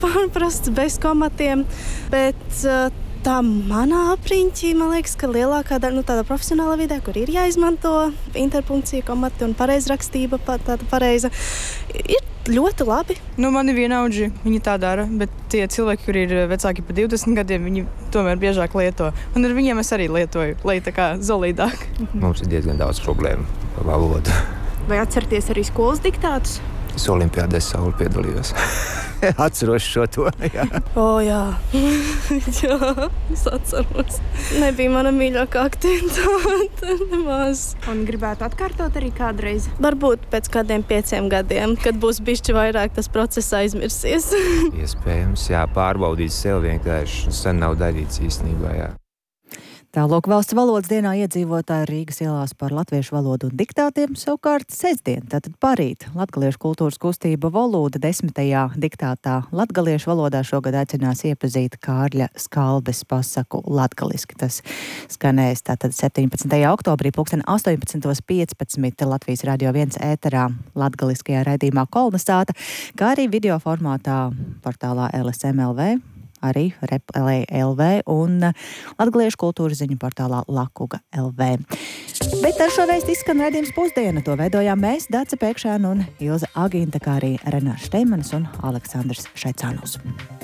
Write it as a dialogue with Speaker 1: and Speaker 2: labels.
Speaker 1: pārprasts, bez komatiem, bet tā manā apriņķī, man liekas, ka lielākā daļa, tādā profesionālā vidē, kur ir jāizmanto interpunkcija, komati un pareizrakstība, tāda pareiza, ir ļoti labi.
Speaker 2: Mani vienaudži, viņi tā dara, bet tie cilvēki, kuri ir vecāki par 20 gadiem, viņi tomēr biežāk lieto. Un ar viņiem es arī lietoju, lai tā kā zolīdāk.
Speaker 3: Mums ir diezgan daudz problēmu ar valodu.
Speaker 4: Vai atcerieties arī skolas diktātus?
Speaker 3: Es olimpiādēs Sauli piedalījos. Atceros šo to, jā.
Speaker 1: Jā. Jā, es atceros. Nebija mana mīļākā aktivitāte nemaz.
Speaker 4: Un gribētu atkārtot arī kādreiz?
Speaker 1: Varbūt pēc kādiem 5 gadiem, kad būs bišķi vairāk tas process aizmirsies.
Speaker 3: Iespējams, jā, pārbaudīt sev vienkārši. Sen nav darīts īstenībā, jā.
Speaker 5: Tālāk valsts valodas dienā iedzīvotāji Rīgas ielās par latviešu valodu un diktātiem, savukārt sestdien, tātad parīt, Latgaliešu kultūras kustība Volūda 10. diktātā latgaliešu valodā šogad aicinās iepazīt Kārļa Skalbes pasaku latgaliski. Tas skanēs tātad 17. oktobrī 18:15 Latvijas Radio 1 ēterā latgaliskajā raidījumā Kolnesāta, kā arī video formātā portālā LSM.LV. Arī Rep.LV un Latgaliešu kultūras ziņu portālā Lakuga LV. Bet ar šo vēstu izskan raidījums Pusdiena. To veidojām mēs, Dace Pēkšēna un Ilze Agīnta, kā arī Renārs Šteimanis un Aleksandrs Šaicānos.